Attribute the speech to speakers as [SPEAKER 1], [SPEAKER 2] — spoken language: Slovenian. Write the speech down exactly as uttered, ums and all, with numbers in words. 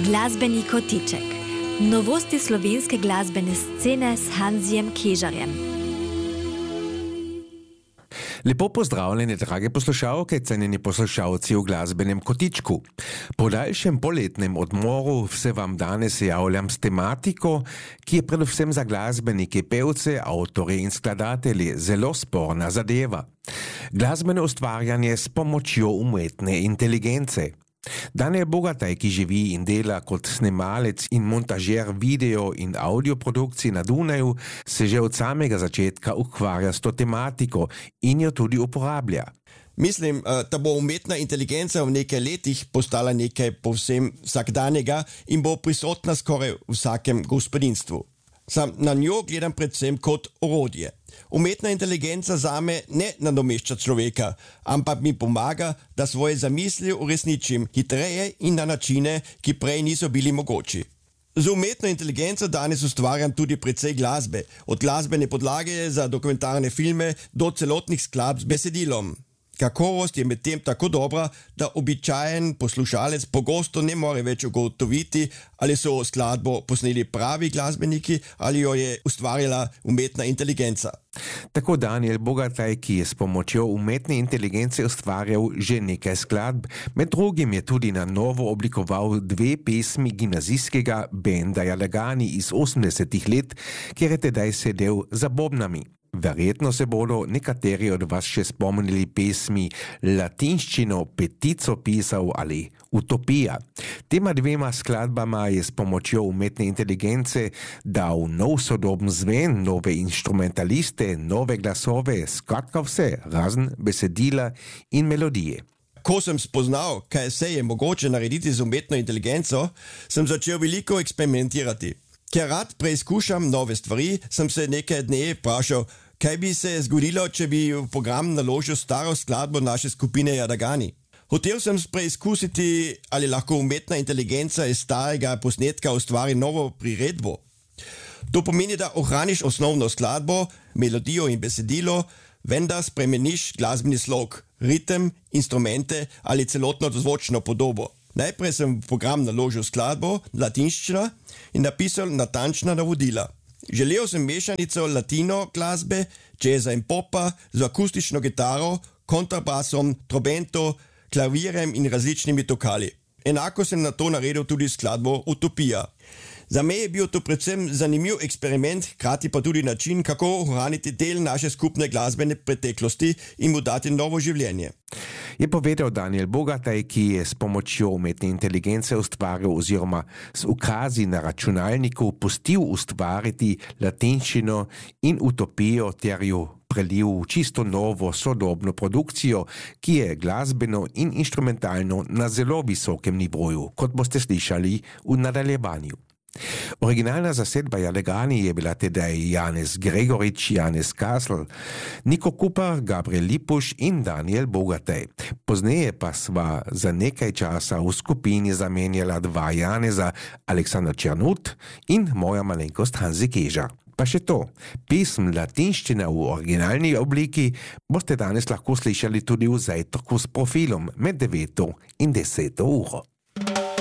[SPEAKER 1] Glazbeni kotiček. Novosti slovenske glazbene scene s Hansijem Kežarjem.
[SPEAKER 2] Lepo pozdravljeni, drage poslušalke, cenjeni poslušalci v glazbenem kotičku. Po daljšem poletnem odmoru se vam danes javljam s tematiko, ki je predvsem za glasbenike, pevce, avtorje in skladatelje zelo sporna zadeva. Glasbeno ustvarjanje s pomočjo umetne inteligence. Daniel Bogataj, ki živi in dela kot snemalec in montažer video in audioprodukcij na Dunaju, se že od samega začetka ukvarja s to tematiko in jo tudi uporablja.
[SPEAKER 3] Mislim, da bo umetna inteligenca v nekaj letih postala nekaj povsem vsakdanjega in bo prisotna skoraj v vsakem gospodinstvu. Sam na njo gledam predvsem kot orodje. Umetna inteligenca zame ne nadomešča človeka, ampak mi pomaga, da svoje zamisli uresničim hitreje in na načine, ki prej niso bili mogoči. Z umetno inteligenco danes ustvarjam tudi precej glasbe, od glasbene podlage za dokumentarne filme do celotnih skladb z besedilom. Kakovost je medtem tako dobra, da običajen poslušalec pogosto ne more več ugotoviti, ali so skladbo posneli pravi glasbeniki ali jo je ustvarjala umetna inteligenca.
[SPEAKER 2] Tako Daniel Bogataj, ki je s pomočjo umetne inteligence ustvarjal že nekaj skladb, med drugim je tudi na novo oblikoval dve pesmi gimnazijskega benda Jalagani iz osemdesetih let, kjer je tedaj sedel za bobnami. Verjetno se bodo nekateri od vas še spomnili pesmi Latinščino petico pisal ali Utopija. Tema dvema skladbama je s pomočjo umetne inteligence dal nov sodoben zven, nove instrumentaliste, nove glasove, skratka vse, razen besedila in melodije.
[SPEAKER 3] Ko sem spoznal, kaj se je mogoče narediti z umetno inteligenco, sem začel veliko eksperimentirati. Ker rad preizkušam nove stvari, sem se nekaj dni vprašal, kaj bi se zgodilo, če bi v program naložil staro skladbo naše skupine Jalagani. Hotel sem preizkusiti, ali lahko umetna inteligenca iz starega posnetka ustvari novo priredbo. To pomeni, da ohraniš osnovno skladbo, melodijo in besedilo, vendar spremeniš glasbeni slog, ritem, instrumente ali celotno zvočno podobo. Najprej sem v program naložil skladbo Latinščina in napisal natančna navodila. Želel sem mešanico latino glasbe, jazza in popa z akustično kitaro, kontrabasom, trobento, klavirjem in različnimi tokali. Enako sem na to naredil tudi skladbo Utopija. Za me je bil to predvsem zanimiv eksperiment, hkrati pa tudi način, kako ohraniti del naše skupne glasbene preteklosti in mu dati novo življenje.
[SPEAKER 2] Je povedal Daniel Bogataj, ki je s pomočjo umetne inteligence ustvaril oziroma s ukazi na računalniku pustil ustvariti Latinščino in Utopijo ter jo prelil v čisto novo sodobno produkcijo, ki je glasbeno in instrumentalno na zelo visokem nivoju, kot boste slišali v nadaljevanju. Originalna zasedba Jalagani je bila tedaj Janez Gregorič, Janez Kasl, Niko Kupar, Gabriel Lipuš in Daniel Bogataj. Pozneje pa sva za nekaj časa v skupini zamenjala dva Janeza, Aleksandar Černut in moja malenkost Hansi Kežar. Pa še to, pesem Latinščina v originalni obliki boste danes lahko slišali tudi v zajtrku s profilom med deveto in deseto uro.